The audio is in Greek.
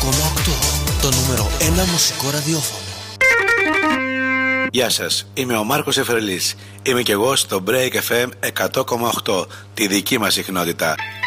το νούμερο 1 μουσικό ραδιόφωνο. Γεια σας, είμαι ο Μάρκος Εφρελής. Είμαι και εγώ στο Break FM 100,8, τη δική μας συχνότητα.